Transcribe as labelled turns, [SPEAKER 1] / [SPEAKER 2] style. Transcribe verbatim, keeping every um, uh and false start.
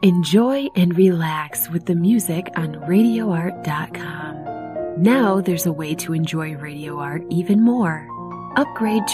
[SPEAKER 1] Enjoy and relax with the music on radio art dot com. Now there's a way to enjoy Radio Art even more. Upgrade